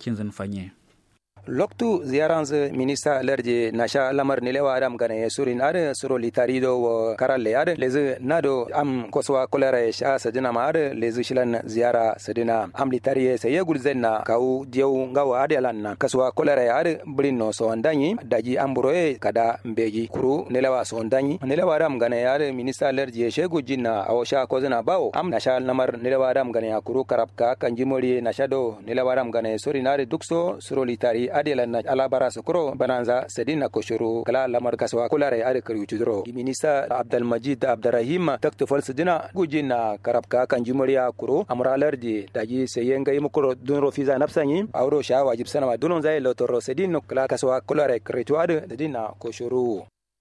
cin zin fanye loktu ziyaranz minista lerje nasha lamar nilewa adam gane surin ade suro litarido wo karalle ade leze nado am koswa kolere sha sadina ma ade leze shilan ziyara sadina am litariye saye gulzenna kau dieu ngawa ade lanna kaswa kolere ade brino so andanyi daji amburoe kada mbeji kuru nilewa so andanyi nilewa adam gane ade minista lerje shegu jinna awsha kozina bawo am nasha lamar nilewa adam gane akuru karabka kanjimori nashado nilewa adam gane surin ade dukso suro litari adela na alabara sokoro bananza sedina koshuru kala lamar kaswa kulare ade kariutudro minista Abdulmajid Abdurrahim takto falsidina gujina karabka kanjumariya kuro amralardi daji seyenga imukoro dunro fiza nafsanyi awro sha wajib sana dunon zai lotoro sedino kala kaswa kulare kariutuade sedina koshuru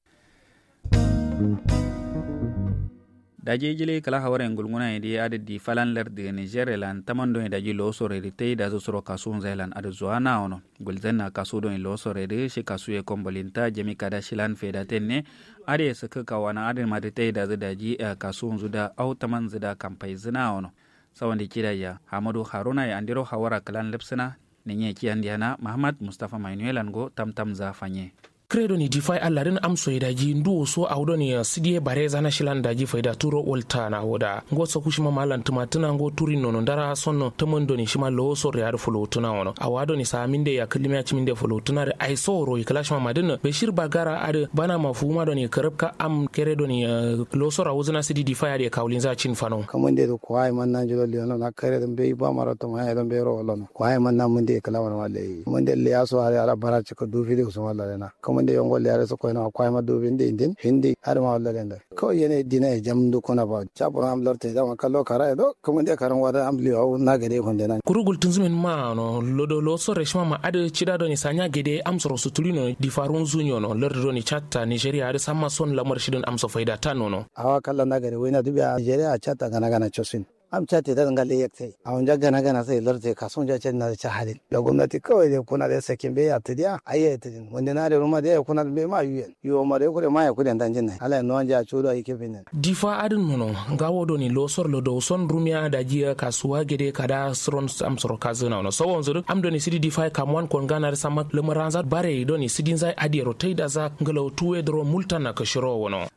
daji jile kala hawaren gulguna idi adadi falan lardi Niger lan tamando daji loso redite da zo kasun zailan adu zuana ono gulzenna kasu don loso rede shi kasu ye kombolinta jemi kada shilan fedatenne ade saka kawana ade madite da daji kasun zuda au taman zuda kampai zina ono sawandi kidaya Hamadu Haruna ya andiro hawara kalan lepsina nenye kiandiana Muhammad Mustafa Mainuelan go tamtam za fanye credo ni difai allarin amso idaji ndu so awdoni sidie bareza na shilan daji faida turo wolta na woda ngo so kushima malan tumatuna ngo turin nono ndara sonno tamondoni shima lo so rear fulutuna wono awadoni saminde ya kalima chiminde fulutuna re ay soro iklashma madin beshir bagara ade bana mafuma doni karabka am credo ni lo so rawuzna sidi difai ade kawlinza chin fano kamande do kwai manna jolo leono na credo be ba marato ma edo be ro lono kwai manna munde kalawan wale munde le yaso ala bara chiko du video so wala na wanda yongo le so ko na kwa ma do binde indin hindi har ma wala lenda ko yene dina jam do kona ba chapo am lorte da kallo kara do ko munde karan wada am liyo na gade ko ndena kurugul tunzumen ma no lodo lo so reshma ma ade chida do ni sanya gede am so sutulino di farun zunyo no lordo ni chatta Nigeria ade samma son lamar shidon am so faida tanono awa kala na gade wena dubiya Nigeria chatta gana chosin am chate da ngale yaktai awon jaga na sai larte kason ja na cha halin da gwamnati kawai da kuna da sakin be ya tidiya ayi tidin wanda na da ruma da kuna be ma yuyen yo ma da kure ma ya kudin dan jinna ala no ja chudo yake binin difa adin nono gawo do ni losor lo do son rumia da jiya kasuwa gede kada sron am soro kazuna no so wonzo am do ni sidi difa kamwan kon ganar sama lemaranza bare do ni sidin zai adiro taida za ngalo tuwe dro multana kashiro wono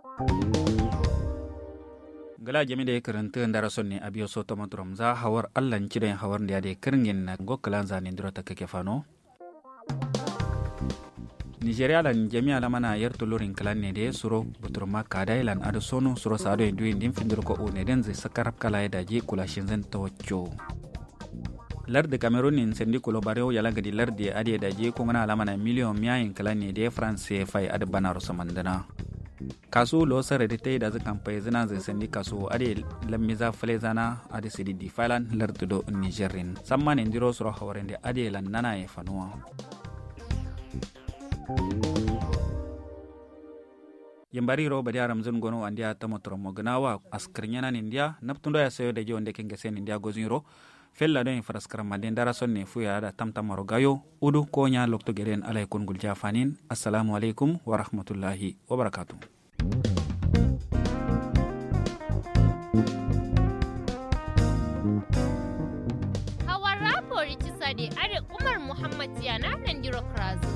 gala jami da karanta ndara sonne abiyo so tomatrom za hawar allan kidan hawar da ya kirngin na gokalan zanin diro ta kake fano Nigeria lan jami'a lamana yarto lorin kalan ne da suro buturma kadailan adu sono suro sado indu indin findir ko one den zai sakarab kala da je kula shin zan tawacco lardi Cameroon in sendi kulo bareo yala gadi lardi ade da je ko ngana lamana miliyon miyayin kalan ne da France fai ad banar samandana kasu lo sare da tai da zakan fai zina zai sendi kasu ade lammiza fale zana ade sidi di falan lardi do Nigerin samman indiro suro hawrende ade lan nana e fanuwa yambari ro badi aram zun gono andia tamotro mognawa askrnyana india naptundo ya sayo de jonde kenge sen india goziro fella do infraskara maden dara sonne fuya da tamtamaro gayo udu ko nya lokto geren alay kun gul jafanin assalamu alaikum wa rahmatullahi wa barakatuh hawara pori tisade are Umar Muhammad yana nan diro krazo